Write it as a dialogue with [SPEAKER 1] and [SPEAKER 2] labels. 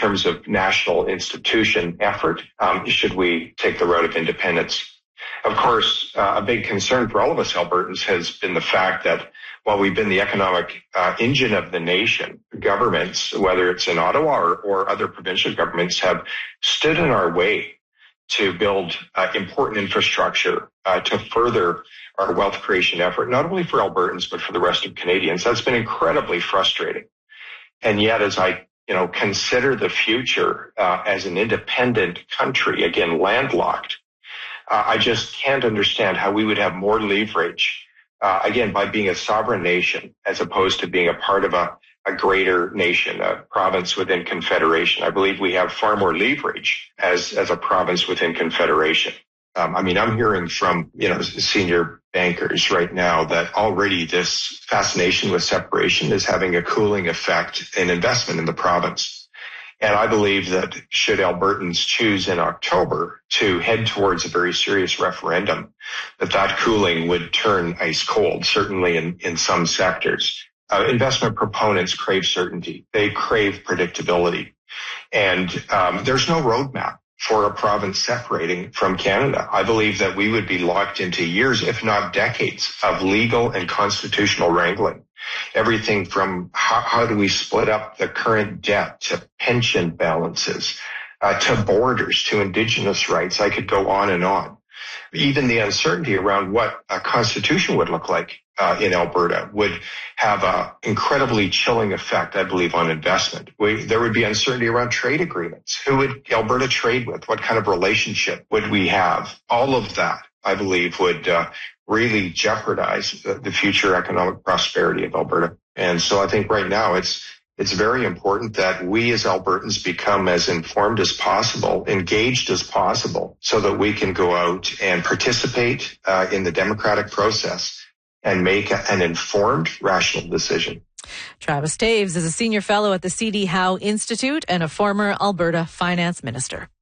[SPEAKER 1] terms of national institution effort, should we take the road of independence. Of course, a big concern for all of us Albertans has been the fact that while we've been the economic engine of the nation, governments, whether it's in Ottawa or other provincial governments, have stood in our way to build important infrastructure to further our wealth creation effort, not only for Albertans, but for the rest of Canadians. That's been incredibly frustrating. And yet, as I consider the future as an independent country, again, landlocked, I just can't understand how we would have more leverage, again, by being a sovereign nation as opposed to being a part of a greater nation, a province within confederation. I believe we have far more leverage as a province within confederation. I'm hearing from, senior bankers right now that already this fascination with separation is having a cooling effect in investment in the province. And I believe that should Albertans choose in October to head towards a very serious referendum, that cooling would turn ice cold, certainly in some sectors. Investment proponents crave certainty. They crave predictability. And there's no roadmap for a province separating from Canada. I believe that we would be locked into years, if not decades, of legal and constitutional wrangling. Everything from how do we split up the current debt to pension balances, to borders, to Indigenous rights. I could go on and on. Even the uncertainty around what a constitution would look like in Alberta would have an incredibly chilling effect, I believe, on investment. There would be uncertainty around trade agreements. Who would Alberta trade with? What kind of relationship would we have? All of that, I believe, would really jeopardize the future economic prosperity of Alberta. And so I think right now it's very important that we as Albertans become as informed as possible, engaged as possible, so that we can go out and participate in the democratic process and make an informed, rational decision.
[SPEAKER 2] Travis Toews is a senior fellow at the C.D. Howe Institute and a former Alberta finance minister.